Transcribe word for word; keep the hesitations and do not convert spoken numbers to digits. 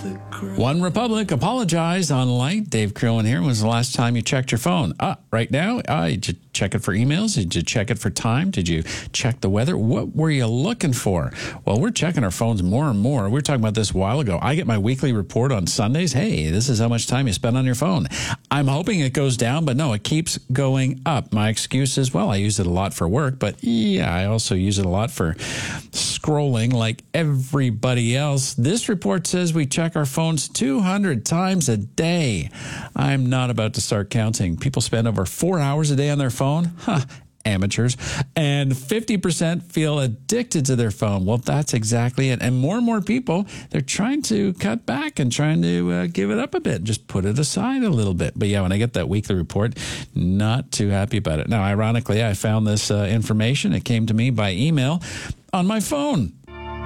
One Republic apologized online. Dave Crillin here. When was the last time you checked your phone? Ah, right now? Ah, did you check it for emails? Did you check it for time? Did you check the weather? What were you looking for? Well, we're checking our phones more and more. We were talking about this a while ago. I get my weekly report on Sundays. Hey, this is how much time you spend on your phone. I'm hoping it goes down, but no, it keeps going up. My excuse is, well, I use it a lot for work, but yeah, I also use it a lot for scrolling like everybody else. This report says we check our phones two hundred times a day. I'm not about to start counting. People spend over four hours a day on their phone. Huh. Amateurs. And fifty percent feel addicted to their phone. Well, that's exactly it. And more and more people, they're trying to cut back and trying to uh, give it up a bit. Just put it aside a little bit. But yeah, when I get that weekly report, not too happy about it. Now, ironically, I found this uh, information. It came to me by email on my phone.